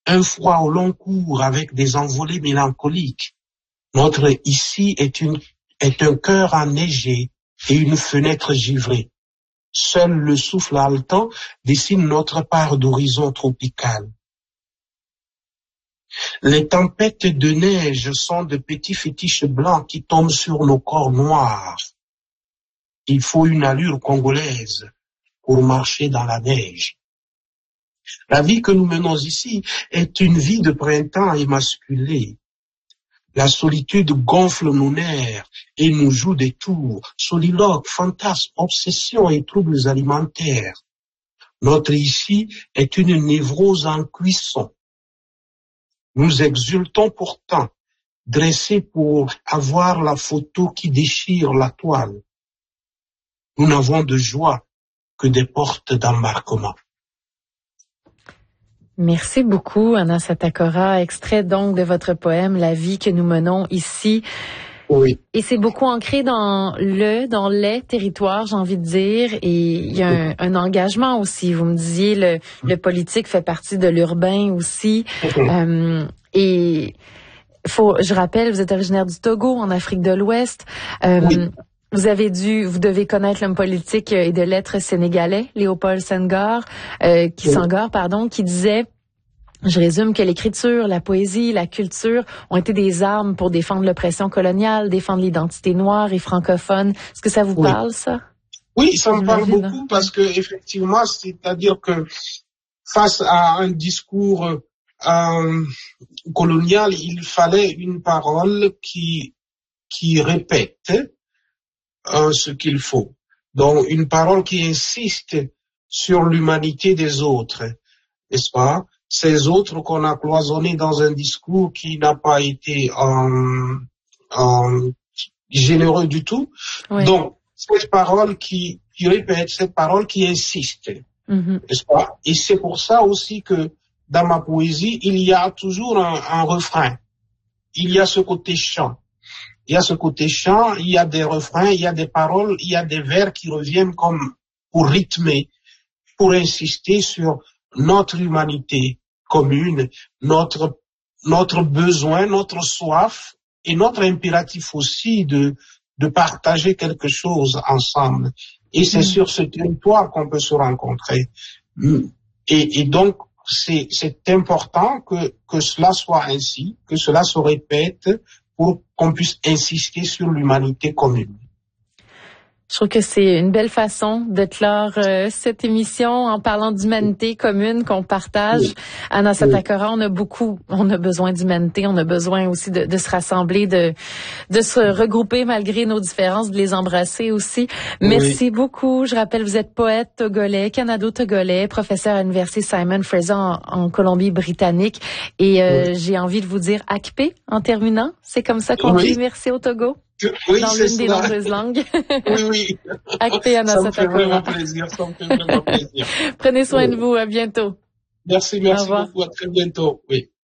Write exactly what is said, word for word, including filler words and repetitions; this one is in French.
un froid au long cours avec des envolées mélancoliques. Notre ici est une, est un cœur enneigé et une fenêtre givrée. Seul le souffle haletant dessine notre part d'horizon tropical. Les tempêtes de neige sont de petits fétiches blancs qui tombent sur nos corps noirs. Il faut une allure congolaise pour marcher dans la neige. La vie que nous menons ici est une vie de printemps émasculée. La solitude gonfle nos nerfs et nous joue des tours, soliloques, fantasmes, obsessions et troubles alimentaires. Notre ici est une névrose en cuisson. Nous exultons pourtant, dressés pour avoir la photo qui déchire la toile. Nous n'avons de joie que des portes d'embarquement. Merci beaucoup, Anna Satakora. Extrait donc de votre poème « La vie que nous menons ici ». Oui. Et c'est beaucoup ancré dans le, dans les territoires, j'ai envie de dire, et il y a un, un engagement aussi. Vous me disiez, le, le politique fait partie de l'urbain aussi. Mm-hmm. Euh, et faut, je rappelle, vous êtes originaire du Togo, en Afrique de l'Ouest. Euh, oui. Vous avez dû, vous devez connaître l'homme politique et de lettres sénégalais, Léopold Senghor, euh, qui oui. Senghor, pardon, qui disait. Je résume que l'écriture, la poésie, la culture ont été des armes pour défendre l'oppression coloniale, défendre l'identité noire et francophone. Est-ce que ça vous oui. parle, ça? Oui, ça me parle beaucoup parce que effectivement, c'est-à-dire que face à un discours euh, colonial, il fallait une parole qui qui répète euh, ce qu'il faut. Donc, une parole qui insiste sur l'humanité des autres, n'est-ce pas? Ces autres qu'on a cloisonnés dans un discours qui n'a pas été euh, euh, généreux du tout. Oui. Donc, cette parole qui, qui répète, cette parole qui insiste, mm-hmm. n'est-ce pas? Et c'est pour ça aussi que dans ma poésie, il y a toujours un, un refrain. Il y a ce côté chant. Il y a ce côté chant, il y a des refrains, il y a des paroles, il y a des vers qui reviennent comme pour rythmer, pour insister sur notre humanité commune, notre notre besoin, notre soif et notre impératif aussi de de partager quelque chose ensemble. Et c'est mmh. sur ce territoire qu'on peut se rencontrer. Et, et donc c'est c'est important que que cela soit ainsi, que cela se répète pour qu'on puisse insister sur l'humanité commune. Je trouve que c'est une belle façon de clore euh, cette émission en parlant d'humanité commune qu'on partage. Oui. Anna Satakora, on a beaucoup, on a besoin d'humanité, on a besoin aussi de, de se rassembler, de de se regrouper malgré nos différences, de les embrasser aussi. Merci oui. beaucoup. Je rappelle, vous êtes poète togolais, canado-togolais, professeur à l'université Simon Fraser en, en Colombie-Britannique. Et euh, oui. j'ai envie de vous dire Akpe en terminant. C'est comme ça qu'on oui. dit merci au Togo. Oui, dans l'une des nombreuses langues. Oui, oui. Akpe, Anna ça me fait Satakora. vraiment plaisir, ça me fait vraiment plaisir. Prenez soin oui. de vous, à bientôt. Merci, merci beaucoup, à très bientôt, oui.